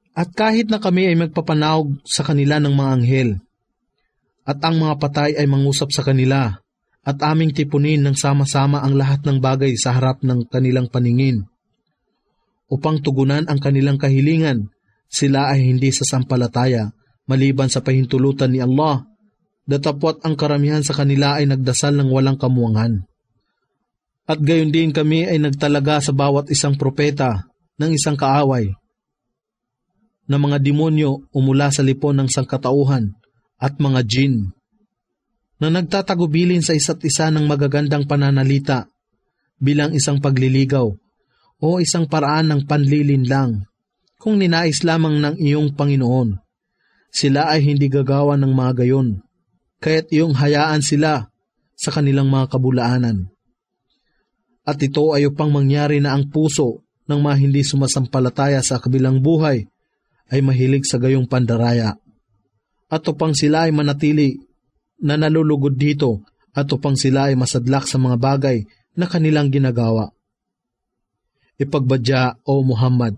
At kahit na kami ay magpapanawag sa kanila ng mga anghel, at ang mga patay ay mangusap sa kanila, at aming tipunin ng sama-sama ang lahat ng bagay sa harap ng kanilang paningin, upang tugunan ang kanilang kahilingan, sila ay hindi sasampalataya, maliban sa pahintulutan ni Allah, datapwat ang karamihan sa kanila ay nagdasal ng walang kamuangan. At gayon din kami ay nagtalaga sa bawat isang propeta ng isang kaaway, na mga demonyo umula sa lipon ng sangkatauhan at mga jin, na nagtatagubilin sa isa't isa ng magagandang pananalita bilang isang pagliligaw o isang paraan ng panlilinlang kung ninais lamang ng iyong Panginoon. Sila ay hindi gagawa ng mga gayon, kaya't iyong hayaan sila sa kanilang mga kabulaanan. At ito ay upang mangyari na ang puso ng mga hindi sumasampalataya sa kabilang buhay ay mahilig sa gayong pandaraya, at upang sila ay manatili na nalulugod dito, at upang sila ay masadlak sa mga bagay na kanilang ginagawa. Ipagbadya, O Muhammad,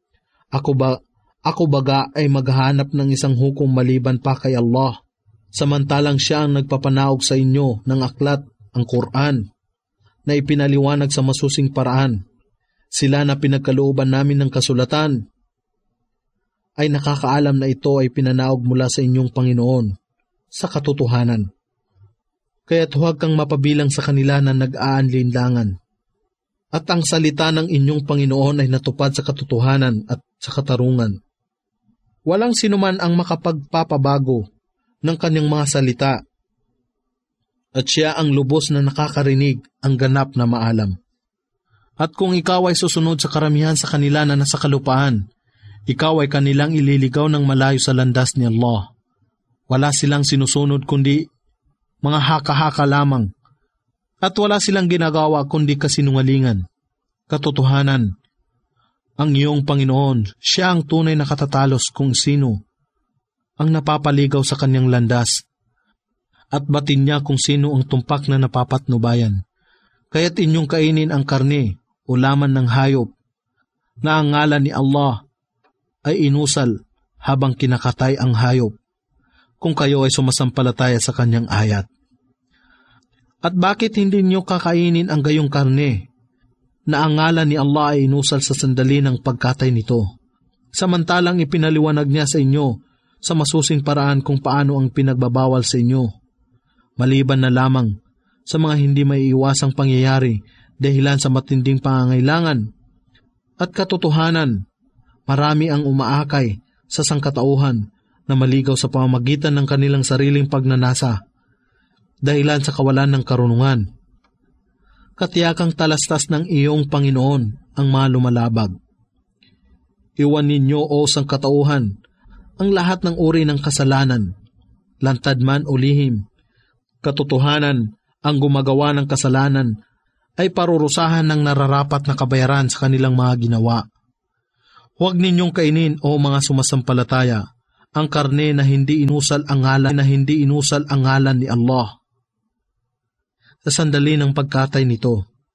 ako baga ay maghahanap ng isang hukom maliban pa kay Allah, samantalang siya ang nagpapanaog sa inyo ng aklat, ang Quran, na ipinaliwanag sa masusing paraan. Sila na pinagkalooban namin ng kasulatan ay nakakaalam na ito ay pinanaog mula sa inyong Panginoon sa katotohanan. Kaya't huwag kang mapabilang sa kanila na nag-aanlinlangan. At ang salita ng inyong Panginoon ay natupad sa katotohanan at sa katarungan. Walang sinuman ang makapagpapabago ng kanyang mga salita, at siya ang lubos na nakakarinig, ang ganap na maalam. At kung ikaw ay susunod sa karamihan sa kanila na nasa kalupaan, ikaw ay kanilang ililigaw ng malayo sa landas ni Allah. Wala silang sinusunod kundi mga haka-haka lamang, at wala silang ginagawa kundi kasinungalingan. Katotohanan, ang iyong Panginoon, siya ang tunay na katatalos kung sino ang napapaligaw sa kanyang landas, at batin niya kung sino ang tumpak na napapatnubayan. Kaya't inyong kainin ang karne o laman ng hayop na ang ngalan ni Allah ay inusal habang kinakatay ang hayop, kung kayo ay sumasampalataya sa kanyang ayat. At bakit hindi niyo kakainin ang gayong karne na ang ngalan ni Allah ay inusal sa sandali ng pagkatay nito, samantalang ipinaliwanag niya sa inyo sa masusing paraan kung paano ang pinagbabawal sa inyo, maliban na lamang sa mga hindi maiiwasang pangyayari dahilan sa matinding pangangailangan. At katotohanan, marami ang umaakay sa sangkatauhan na maligaw sa pamamagitan ng kanilang sariling pagnanasa dahilan sa kawalan ng karunungan. Katiyakang talastas ng iyong Panginoon ang mga lumalabag. Iwan ninyo, o sangkatauhan, ang lahat ng uri ng kasalanan, lantad man o lihim. Katotohanan, ang gumagawa ng kasalanan ay parurusahan ng nararapat na kabayaran sa kanilang mga ginawa. Huwag ninyong kainin, o mga sumasampalataya, ang karne na hindi inusal ang ngalan ni Allah. Sa sandali ng pagkatay nito,